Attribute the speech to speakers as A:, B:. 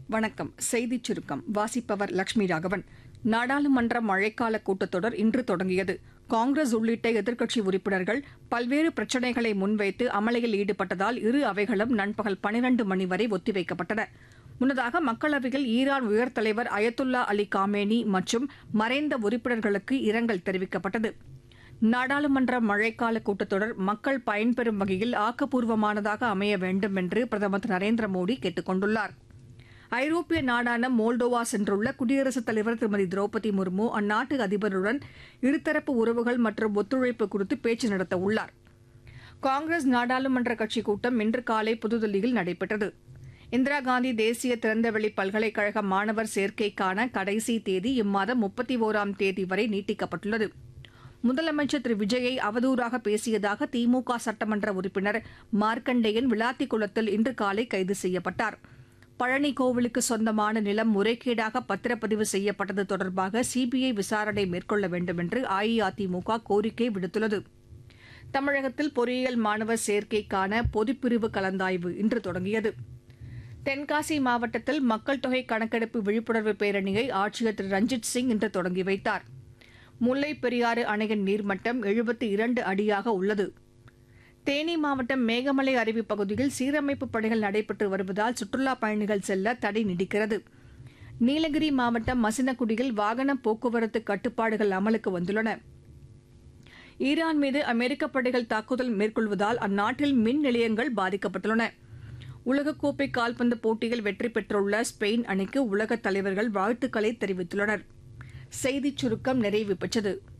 A: வணக்கம். செய்திச் சுருக்கம் வாசிப்பவர் லட்சுமி ராகவன். நாடாளுமன்ற மழைக்கால கூட்டத்தொடர் இன்று தொடங்கியது. காங்கிரஸ் உள்ளிட்ட எதிர்க்கட்சி உறுப்பினர்கள் பல்வேறு பிரச்சினைகளை முன்வைத்து அமளியில் ஈடுபட்டதால் இரு அவைகளும் நண்பகல் 12 மணி வரை ஒத்திவைக்கப்பட்டன. முன்னதாக மக்களவையில் ஈரான் உயர் தலைவர் அயத்துல்லா அலி காமேனி மற்றும் மறைந்த உறுப்பினர்களுக்கு இரங்கல் தெரிவிக்கப்பட்டது. நாடாளுமன்ற மழைக்கால கூட்டத்தொடர் மக்கள் பயன்பெறும் வகையில் ஆக்கப்பூர்வமானதாக அமைய வேண்டும் என்று பிரதமர் திரு நரேந்திர மோடி கேட்டுக் கொண்டுள்ளார். ஐரோப்பிய நாடான மோல்டோவா சென்றுள்ள குடியரசுத் தலைவர் திருமதி திரௌபதி முர்மு அந்நாட்டு அதிபருடன் இருதரப்பு உறவுகள் மற்றும் ஒத்துழைப்பு குறித்து பேச்சு நடத்த உள்ளார். காங்கிரஸ் நாடாளுமன்ற கட்சிக் கூட்டம் இன்று காலை புதுதில்லியில் நடைபெற்றது. இந்திரா காந்தி தேசிய திறந்தவெளி பல்கலைக்கழக மாணவர் சேர்க்கைக்கான கடைசி தேதி இம்மாதம் 31ஆம் தேதி வரை நீட்டிக்கப்பட்டுள்ளது. முதலமைச்சர் திரு விஜயை அவதூறாக பேசியதாக திமுக சட்டமன்ற உறுப்பினர் மார்க்கண்டேயன் விளாத்திக்குளத்தில் இன்று காலை கைது செய்யப்பட்டார். பழனி கோவிலுக்கு சொந்தமான நிலம் முறைகேடாக பத்திரப்பதிவு செய்யப்பட்டது தொடர்பாக சிபிஐ விசாரணை மேற்கொள்ள வேண்டும் என்று அஇஅதிமுக கோரிக்கை விடுத்துள்ளது. தமிழகத்தில் பொறியியல் மாணவர் சேர்க்கைக்கான பொதுப்பிரிவு கலந்தாய்வு இன்று தொடங்கியது. தென்காசி மாவட்டத்தில் மக்கள் தொகை கணக்கெடுப்பு விழிப்புணர்வு பேரணியை ஆட்சியர் திரு ரஞ்சித் சிங் இன்று தொடங்கி வைத்தார். முல்லைப் பெரியாறு அணையின் நீர்மட்டம் 72 அடியாக உள்ளது. தேனி மாவட்டம் மேகமலை அருவி பகுதியில் சீரமைப்புப் பணிகள் நடைபெற்று வருவதால் சுற்றுலாப் பயணிகள் செல்ல தடை நீடிக்கிறது. நீலகிரி மாவட்டம் மசினகுடியில் வாகன போக்குவரத்து கட்டுப்பாடுகள் அமலுக்கு வந்துள்ளன. ஈரான் மீது அமெரிக்க படைகள் தாக்குதல் மேற்கொள்வதால் அந்நாட்டில் மின் நிலையங்கள் பாதிக்கப்பட்டுள்ளன. உலகக்கோப்பை கால்பந்து போட்டியில் வெற்றி பெற்றுள்ள ஸ்பெயின் அணிக்கு உலகத் தலைவர்கள் வாழ்த்துக்களை தெரிவித்துள்ளனர். செய்திச் சுருக்கம் நிறைவு பெற்றது.